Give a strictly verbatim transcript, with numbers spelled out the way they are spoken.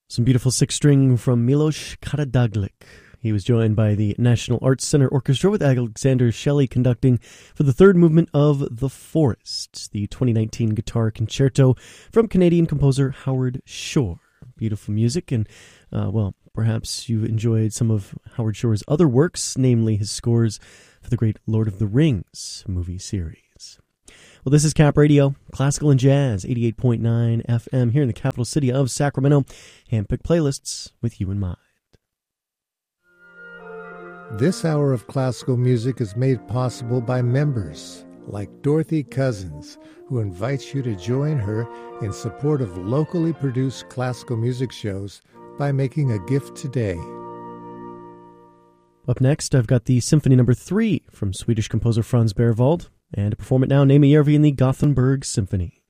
Some beautiful sixth string from Milos Karadzic. He was joined by the National Arts Center Orchestra with Alexander Shelley conducting for the third movement of The Forest, the twenty nineteen guitar concerto from Canadian composer Howard Shore. Beautiful music, and, uh, well, perhaps you enjoyed some of Howard Shore's other works, namely his scores for the great Lord of the Rings movie series. Well, this is Cap Radio, classical and jazz, eighty-eight point nine F M here in the capital city of Sacramento. Handpicked playlists with you in mind. This hour of classical music is made possible by members like Dorothy Cousins, who invites you to join her in support of locally produced classical music shows by making a gift today. Up next, I've got the Symphony Number Three from Swedish composer Franz Berwald, and to perform it now, Naima Järvi in the Gothenburg Symphony.